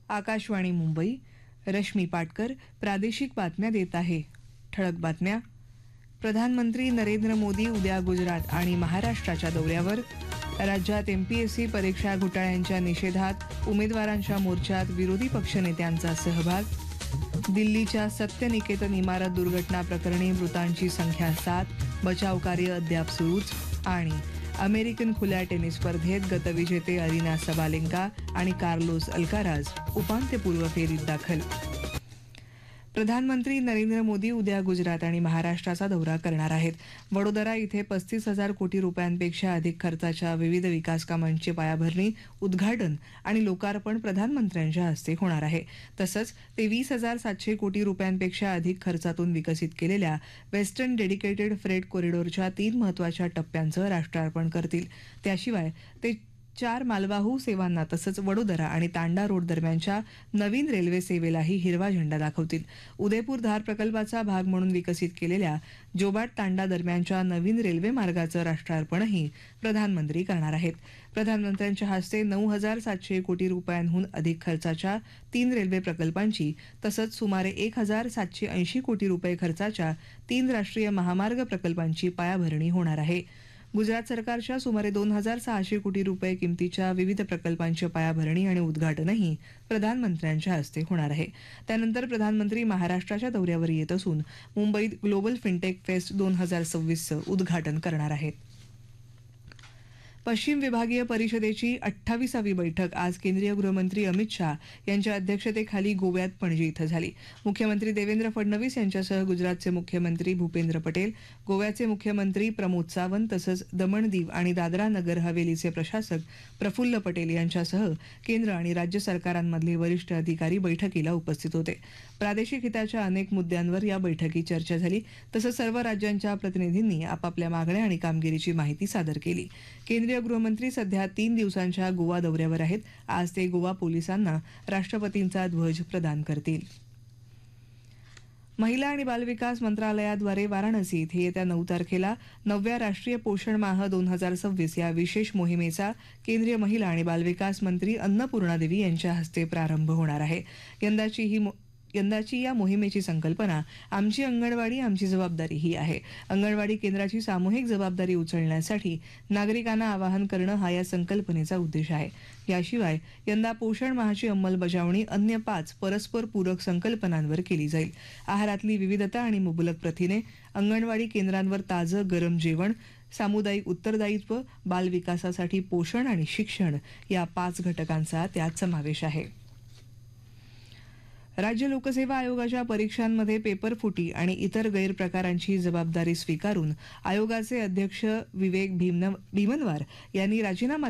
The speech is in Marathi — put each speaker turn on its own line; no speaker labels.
आकाशवाणी मुंबई. रश्मी पाटकर प्रादेशिक बातम्या देत आहे. ठळक बातम्या. प्रधानमंत्री नरेंद्र मोदी उद्या गुजरात आणि महाराष्ट्राच्या दौऱ्यावर. राज्यात एमपीएससी परीक्षा घोटाळ्यांच्या निषेधात उमेदवारांच्या मोर्चात विरोधी पक्षनेत्यांचा सहभाग. दिल्लीच्या सत्यनिकेतन इमारत दुर्घटना प्रकरणी मृतांची संख्या 7, बचावकार्य अद्याप सुरूच. आणि अमेरिकन खुल्या टेनिस स्पर्धेत गतविजेते अरिना सबालेंका आणि कार्लोस अल्काराज उपांत्यपूर्व फेरीत दाखल. प्रधानमंत्री नरेंद्र मोदी उद्या गुजरात आणि महाराष्ट्राचा दौरा करणार आहेत. वडोदरा इथे 35,000 कोटी रुपयांपेक्षा अधिक खर्चाच्या विविध विकास कामांची पायाभरणी, उद्घाटन आणि लोकार्पण प्रधानमंत्र्यांच्या हस्ते होणार आहे. तसंच ते 20,700 कोटी रुपयांपेक्षा अधिक खर्चातून विकसित केलेल्या वेस्टर्न डेडिकेटेड फ्रेट कॉरिडॉरच्या 3 महत्त्वाच्या टप्प्यांचं राष्ट्रार्पण करतील. त्याशिवाय ते 4 मालवाहू सेवांना तसंच वडोदरा आणि तांडा रोड दरम्यानच्या नवीन रेल्वे सेवेलाही हिरवा झेंडा दाखवतील. उदयपूर धार प्रकल्पाचा भाग म्हणून विकसित केलेल्या जोबाट तांडा दरम्यानच्या नवीन रेल्वे मार्गाचं राष्ट्रार्पणही प्रधानमंत्री करणार आहेत. प्रधानमंत्र्यांच्या हस्ते 9,700 कोटी रुपयांहून अधिक खर्चाच्या 3 रेल्वे प्रकल्पांची तसंच सुमारे 1,780 कोटी रुपये खर्चाच्या 3 राष्ट्रीय महामार्ग प्रकल्पांची पायाभरणी होणार आहे. गुजरात सरकारच्या सुमारे 2,600 कोटी रुपये किमतीच्या विविध प्रकल्पांची पायाभरणी आणि उद्घाटनही प्रधानमंत्र्यांच्या हस्ते होणार आहे. त्यानंतर प्रधानमंत्री महाराष्ट्राच्या दौऱ्यावर येत असून मुंबईत ग्लोबल फिनटेक फेस्ट 2026चं उद्घाटन करणार आहेत. पश्चिम विभागीय परिषदेची 28वी बैठक आज केंद्रीय गृहमंत्री अमित शाह यांच्या अध्यक्षतेखाली गोव्यात पणजी इथं झाली. मुख्यमंत्री देवेंद्र फडणवीस यांच्यासह गुजरातचे मुख्यमंत्री भूपेंद्र पटेल, गोव्याचे मुख्यमंत्री प्रमोद सावंत तसंच दमण दीव आणि दादरा नगर हवेलीचे प्रशासक प्रफुल्ल पटेल यांच्यासह केंद्र आणि राज्य सरकारांमधले वरिष्ठ अधिकारी बैठकीला उपस्थित होते. प्रादेशिक हिताच्या अनेक मुद्द्यांवर या बैठकीत चर्चा झाली. तसंच सर्व राज्यांच्या प्रतिनिधींनी आपापल्या मागण्या आणि कामगिरीची माहिती सादर केली. केंद्रीय गृहमंत्री सध्या 3 दिवसांच्या गोवा दौऱ्यावर आहेत. आज ते गोवा पोलिसांना राष्ट्रपतींचा ध्वज प्रदान करतील. महिला आणि बालविकास मंत्रालयाद्वारे वाराणसी इथे येत्या 9 तारखेला 9व्या राष्ट्रीय पोषण माह 2026 या विशेष मोहिमेचा केंद्रीय महिला आणि बालविकास मंत्री अन्नपूर्णा देवी यांच्या हस्ते प्रारंभ होणार आहे. यंदाची या मोहिमेची संकल्पना आमची अंगणवाडी आमची जबाबदारी ही आहे. अंगणवाडी केंद्राची सामूहिक जबाबदारी उचलण्यासाठी नागरिकांना आवाहन करणं हा या संकल्पनेचा उद्देश आहे. याशिवाय यंदा पोषण माहाची अंमलबजावणी अन्य 5 परस्पर पूरक संकल्पनांवर केली जाईल. आहारातली विविधता आणि मुबलक प्रथिने, अंगणवाडी केंद्रांवर ताजं गरम जेवण, सामुदायिक उत्तरदायित्व, बालविकासासाठी पोषण आणि शिक्षण या 5 घटकांचा त्यात समावेश आहे. राज्य लोकसेवा आयोगाच्या परीक्षांमध्ये पेपरफुटी आणि इतर गैरप्रकारांची जबाबदारी स्वीकारून आयोगाचे अध्यक्ष विवेक भीमनवार यांनी राजीनामा